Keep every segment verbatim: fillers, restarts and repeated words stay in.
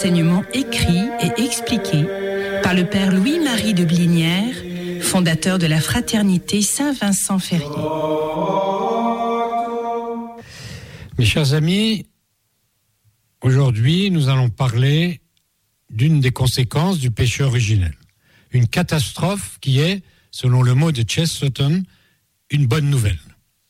enseignement écrit et expliqué par le père Louis-Marie de Blinière, fondateur de la fraternité Saint-Vincent-Ferrier. Mes chers amis, aujourd'hui, nous allons parler d'une des conséquences du péché originel. Une catastrophe qui est, selon le mot de Chesterton, une bonne nouvelle.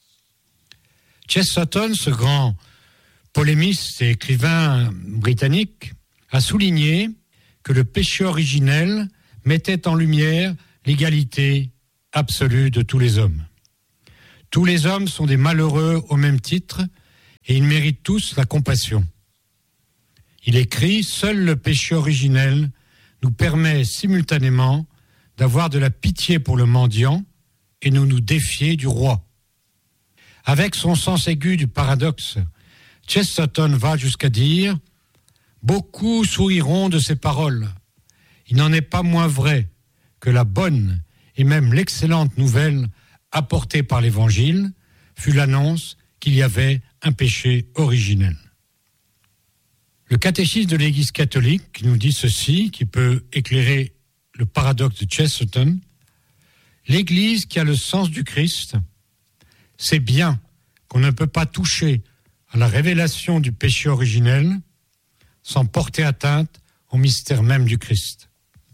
Chesterton, ce grand polémiste et écrivain britannique, a souligné que le péché originel mettait en lumière l'égalité absolue de tous les hommes. Tous les hommes sont des malheureux au même titre et ils méritent tous la compassion. Il écrit « Seul le péché originel nous permet simultanément d'avoir de la pitié pour le mendiant et de nous défier du roi. » Avec son sens aigu du paradoxe, Chesterton va jusqu'à dire « Beaucoup souriront de ces paroles. Il n'en est pas moins vrai que la bonne et même l'excellente nouvelle apportée par l'Évangile fut l'annonce qu'il y avait un péché originel. » Le catéchisme de l'Église catholique nous dit ceci, qui peut éclairer le paradoxe de Chesterton. L'Église qui a le sens du Christ sait bien qu'on ne peut pas toucher à la révélation du péché originel sans porter atteinte au mystère même du Christ.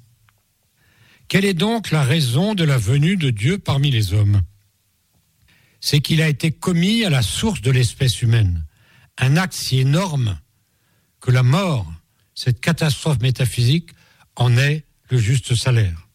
Quelle est donc la raison de la venue de Dieu parmi les hommes ? C'est qu'il a été commis à la source de l'espèce humaine, un acte si énorme que la mort, cette catastrophe métaphysique, en est le juste salaire.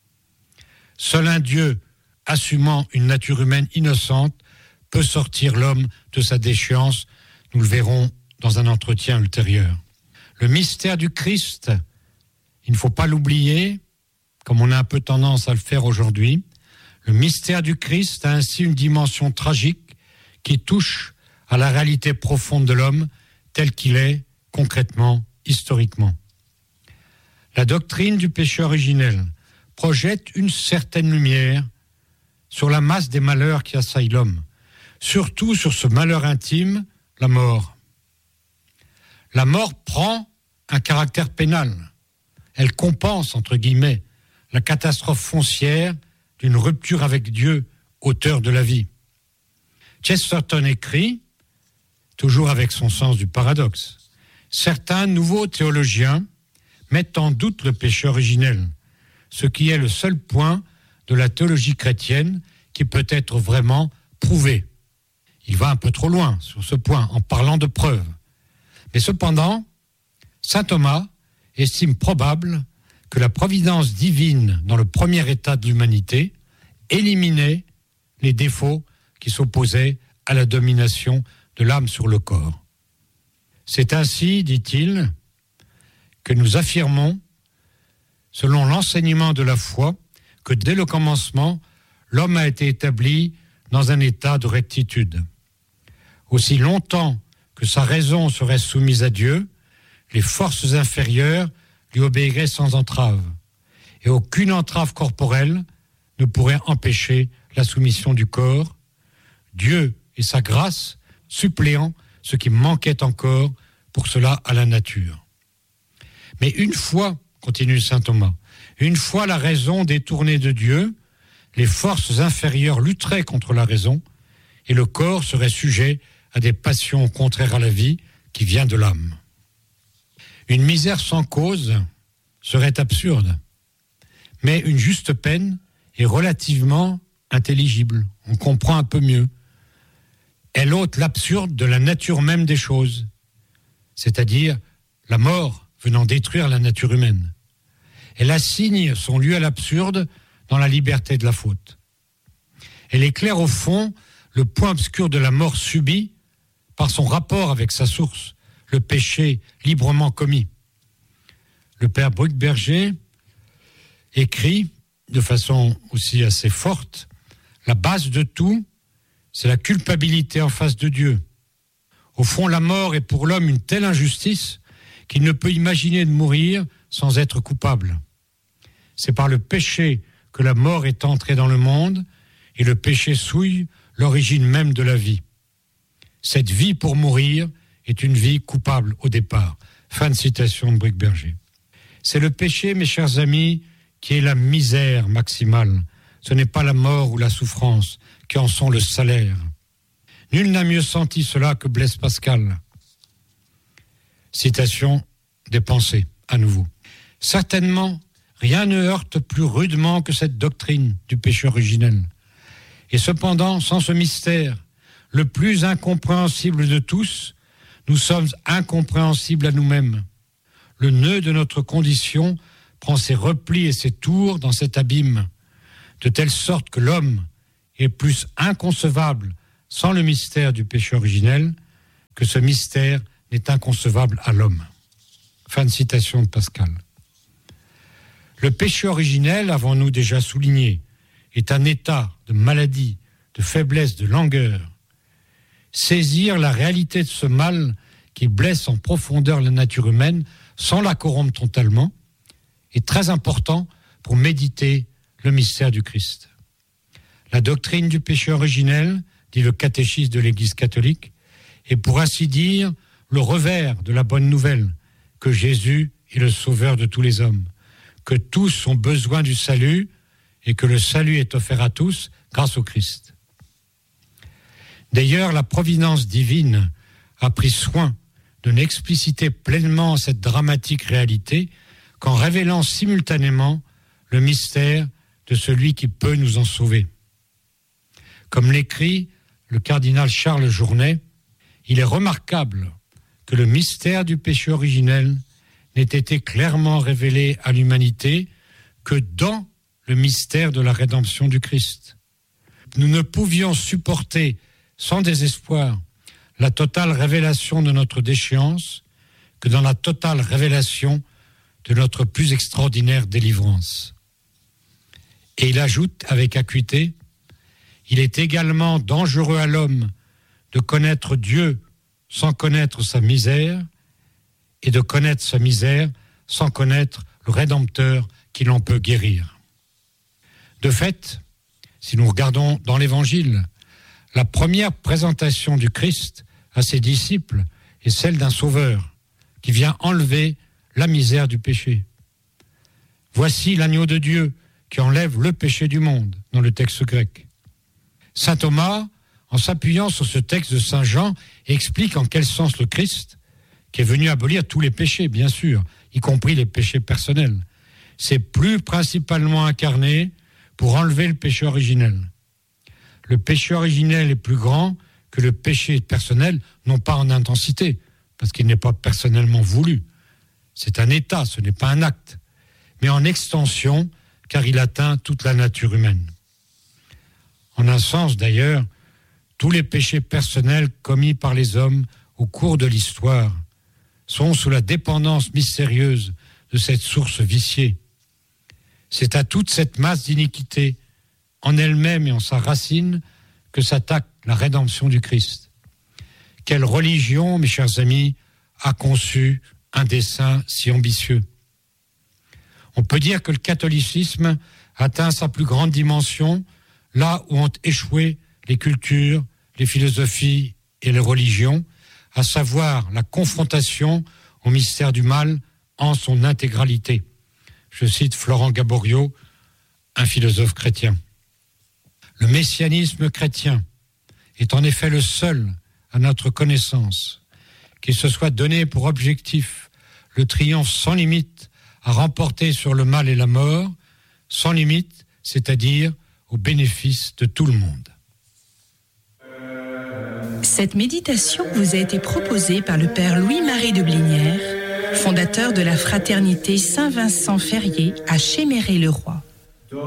Seul un Dieu assumant une nature humaine innocente peut sortir l'homme de sa déchéance. Nous le verrons dans un entretien ultérieur. Le mystère du Christ, il ne faut pas l'oublier, comme on a un peu tendance à le faire aujourd'hui. Le mystère du Christ a ainsi une dimension tragique qui touche à la réalité profonde de l'homme tel qu'il est concrètement, historiquement. La doctrine du péché originel projette une certaine lumière sur la masse des malheurs qui assaillent l'homme, surtout sur ce malheur intime, la mort. La mort prend un caractère pénal. Elle compense, entre guillemets, la catastrophe foncière d'une rupture avec Dieu, auteur de la vie. Chesterton écrit, toujours avec son sens du paradoxe, certains nouveaux théologiens mettent en doute le péché originel, ce qui est le seul point de la théologie chrétienne qui peut être vraiment prouvé. Il va un peu trop loin sur ce point en parlant de preuves. Mais cependant, saint Thomas estime probable que la providence divine dans le premier état de l'humanité éliminait les défauts qui s'opposaient à la domination de l'âme sur le corps. C'est ainsi, dit-il, que nous affirmons, selon l'enseignement de la foi, que dès le commencement, l'homme a été établi dans un état de rectitude. Aussi longtemps que sa raison serait soumise à Dieu, les forces inférieures lui obéiraient sans entrave, et aucune entrave corporelle ne pourrait empêcher la soumission du corps, Dieu et sa grâce suppléant ce qui manquait encore pour cela à la nature. Mais une fois, continue saint Thomas, une fois la raison détournée de Dieu, les forces inférieures lutteraient contre la raison et le corps serait sujet à des passions contraires à la vie qui vient de l'âme. Une misère sans cause serait absurde, mais une juste peine est relativement intelligible. On comprend un peu mieux. Elle ôte l'absurde de la nature même des choses, c'est-à-dire la mort venant détruire la nature humaine. Elle assigne son lieu à l'absurde dans la liberté de la faute. Elle éclaire au fond le point obscur de la mort subie par son rapport avec sa source, le péché librement commis. Le père Brugberger écrit de façon aussi assez forte, la base de tout, c'est la culpabilité en face de Dieu. Au fond, la mort est pour l'homme une telle injustice qu'il ne peut imaginer de mourir sans être coupable. C'est par le péché que la mort est entrée dans le monde et le péché souille l'origine même de la vie. Cette vie pour mourir est une vie coupable au départ. Fin de citation de Bricberger. C'est le péché, mes chers amis, qui est la misère maximale. Ce n'est pas la mort ou la souffrance qui en sont le salaire. Nul n'a mieux senti cela que Blaise Pascal. Citation des Pensées, à nouveau. Certainement, rien ne heurte plus rudement que cette doctrine du péché originel. Et cependant, sans ce mystère, le plus incompréhensible de tous, nous sommes incompréhensibles à nous-mêmes. Le nœud de notre condition prend ses replis et ses tours dans cet abîme, de telle sorte que l'homme est plus inconcevable sans le mystère du péché originel que ce mystère n'est inconcevable à l'homme. Fin de citation de Pascal. Le péché originel, avons-nous déjà souligné, est un état de maladie, de faiblesse, de langueur. Saisir la réalité de ce mal qui blesse en profondeur la nature humaine sans la corrompre totalement est très important pour méditer le mystère du Christ. La doctrine du péché originel, dit le catéchisme de l'Église catholique, est pour ainsi dire le revers de la bonne nouvelle que Jésus est le sauveur de tous les hommes, que tous ont besoin du salut et que le salut est offert à tous grâce au Christ. D'ailleurs, la providence divine a pris soin de n'expliciter pleinement cette dramatique réalité qu'en révélant simultanément le mystère de celui qui peut nous en sauver. Comme l'écrit le cardinal Charles Journet, il est remarquable que le mystère du péché originel n'ait été clairement révélé à l'humanité que dans le mystère de la rédemption du Christ. Nous ne pouvions supporter sans désespoir la totale révélation de notre déchéance que dans la totale révélation de notre plus extraordinaire délivrance. Et il ajoute avec acuité, il est également dangereux à l'homme de connaître Dieu sans connaître sa misère et de connaître sa misère sans connaître le Rédempteur qui l'en peut guérir. De fait, si nous regardons dans l'Évangile, la première présentation du Christ à ses disciples est celle d'un sauveur qui vient enlever la misère du péché. Voici l'agneau de Dieu qui enlève le péché du monde, dans le texte grec. Saint Thomas, en s'appuyant sur ce texte de Saint Jean, explique en quel sens le Christ, qui est venu abolir tous les péchés, bien sûr, y compris les péchés personnels, s'est plus principalement incarné pour enlever le péché originel. Le péché originel est plus grand que le péché personnel, non pas en intensité, parce qu'il n'est pas personnellement voulu. C'est un état, ce n'est pas un acte, mais en extension, car il atteint toute la nature humaine. En un sens, d'ailleurs, tous les péchés personnels commis par les hommes au cours de l'histoire sont sous la dépendance mystérieuse de cette source viciée. C'est à toute cette masse d'iniquité, en elle-même et en sa racine, que s'attaque la rédemption du Christ. Quelle religion, mes chers amis, a conçu un dessein si ambitieux? On peut dire que le catholicisme atteint sa plus grande dimension là où ont échoué les cultures, les philosophies et les religions, à savoir la confrontation au mystère du mal en son intégralité. Je cite Florent Gaboriau, un philosophe chrétien. Le messianisme chrétien est en effet le seul, à notre connaissance, qui se soit donné pour objectif le triomphe sans limite à remporter sur le mal et la mort, sans limite, c'est-à-dire au bénéfice de tout le monde. Cette méditation vous a été proposée par le Père Louis-Marie de Blinière, fondateur de la Fraternité Saint-Vincent-Ferrier à Chéméré-le-Roi.